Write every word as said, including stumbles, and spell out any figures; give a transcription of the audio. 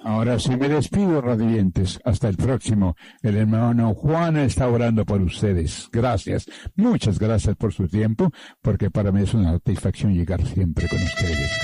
Ahora sí me despido, radiantes. Hasta el próximo. El hermano Juan está orando por ustedes. Gracias. Muchas gracias por su tiempo, porque para mí es una satisfacción llegar siempre con ustedes.